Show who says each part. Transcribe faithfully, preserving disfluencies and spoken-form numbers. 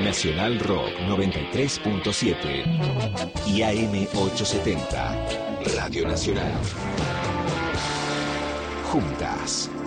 Speaker 1: Nacional Rock noventa y tres punto siete y A M ochocientos setenta, Radio Nacional. Juntas.